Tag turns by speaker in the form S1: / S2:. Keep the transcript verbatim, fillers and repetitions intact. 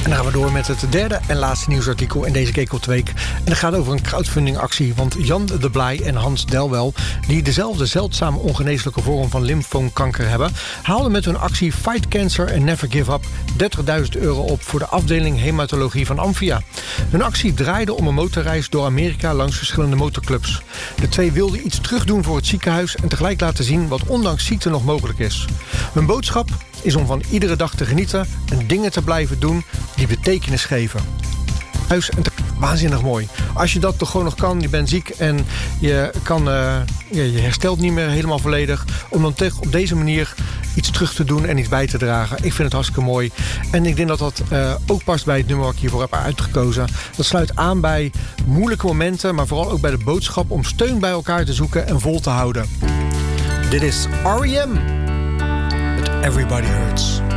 S1: En dan gaan we door met het derde en laatste nieuwsartikel in deze Kekeltweek. En dat gaat over een crowdfundingactie. Want Jan de Blij en Hans Delwel, die dezelfde zeldzame ongeneeslijke vorm van lymfoomkanker hebben, haalden met hun actie Fight Cancer and Never Give Up dertigduizend euro op voor de afdeling hematologie van Amphia. Hun actie draaide om een motorreis door Amerika langs verschillende motorclubs. De twee wilden iets terugdoen voor het ziekenhuis en tegelijk laten zien wat ondanks ziekte nog mogelijk is. Hun boodschap is om van iedere dag te genieten en dingen te blijven doen die betekenis geven. Huis en te... Waanzinnig mooi. Als je dat toch gewoon nog kan, je bent ziek en je, kan, uh, je, je herstelt niet meer helemaal volledig, om dan toch op deze manier iets terug te doen en iets bij te dragen. Ik vind het hartstikke mooi. En ik denk dat dat uh, ook past bij het nummer wat ik hiervoor heb uitgekozen. Dat sluit aan bij moeilijke momenten, maar vooral ook bij de boodschap om steun bij elkaar te zoeken en vol te houden. Dit is R E M met Everybody Hurts.